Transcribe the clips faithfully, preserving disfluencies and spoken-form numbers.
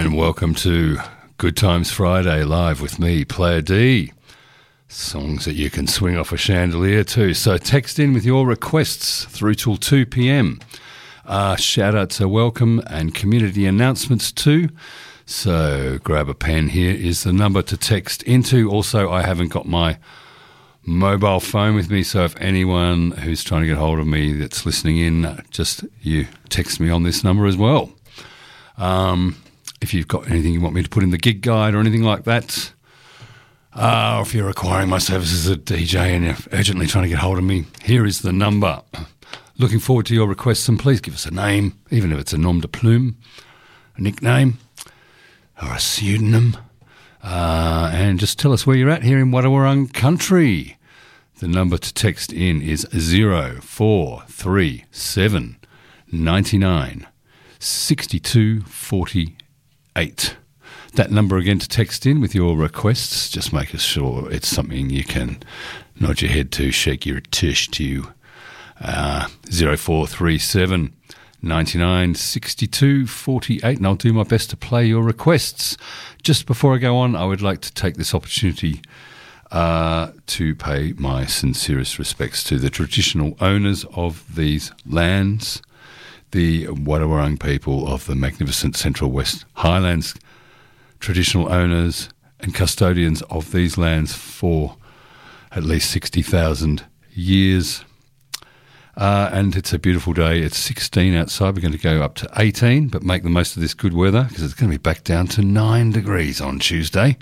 And welcome to Good Times Friday live with me, Player D. Songs that you can swing off a chandelier to. So text in with your requests through till two p.m. Uh, shout outs are welcome and community announcements too. So grab a pen. Here is the number to text into. Also, I haven't got my mobile phone with me, so if anyone who's trying to get hold of me that's listening in, just you text me on this number as well. Um, if you've got anything you want me to put in the gig guide or anything like that, uh, or if you're requiring my services as a D J and you're urgently trying to get hold of me, here is the number. Looking forward to your requests, and please give us a name, even if it's a nom de plume, a nickname, or a pseudonym. Uh, and just tell us where you're at here in Wadawurrung country. The number to text in is zero four three seven nine nine six two four eight. That number again to text in with your requests. Just make sure it's something you can nod your head to, shake your tush to. Uh, zero four three seven nine nine six two four eight, and I'll do my best to play your requests. Just before I go on, I would like to take this opportunity uh, to pay my sincerest respects to the traditional owners of these lands, the Wadawurrung people of the magnificent Central West Highlands, traditional owners and custodians of these lands for at least sixty thousand years. Uh, and it's a beautiful day. It's sixteen outside. We're going to go up to eighteen, but make the most of this good weather because it's going to be back down to nine degrees on Tuesday.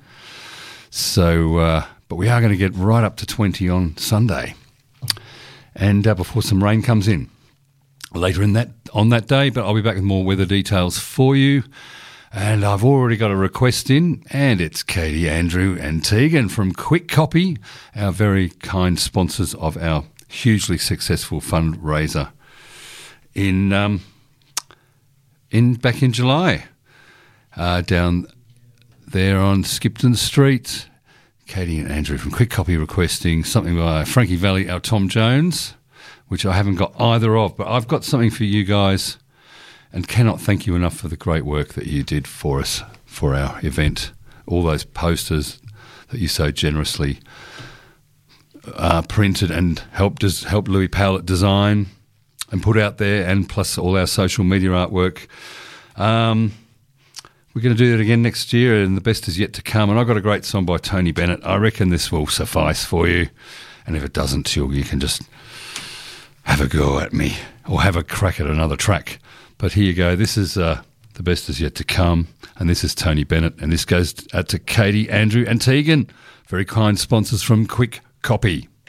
So, uh, but we are going to get right up to twenty on Sunday, and uh, before some rain comes in later in that on that day. But I'll be back with more weather details for you. And I've already got a request in, and it's Katie, Andrew, and Tegan from Quick Copy, our very kind sponsors of our hugely successful fundraiser in um, in back in July, uh, down there on Skipton Street. Katie and Andrew from Quick Copy requesting something by Frankie Valli, our Tom Jones, which I haven't got either of, but I've got something for you guys, and cannot thank you enough for the great work that you did for us for our event. All those posters that you so generously Uh, printed and helped us help Louis Powlett design and put out there, and plus all our social media artwork. Um, we're going to do that again next year, and the best is yet to come. And I've got a great song by Tony Bennett. I reckon this will suffice for you. And if it doesn't, you you can just have a go at me or have a crack at another track. But here you go. This is uh, the best is yet to come, and this is Tony Bennett, and this goes out to Katie, Andrew, and Tegan, very kind sponsors from Quick Copy.